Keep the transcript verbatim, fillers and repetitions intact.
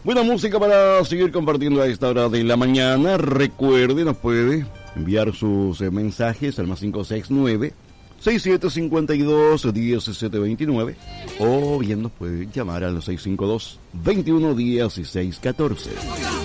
Buena música para seguir compartiendo a esta hora de la mañana. Recuerde, nos puede enviar sus eh, mensajes al más cinco seis nueve, seis siete cinco dos, uno siete dos nueve o bien nos puede llamar al seis cinco dos, dos uno uno seis uno cuatro.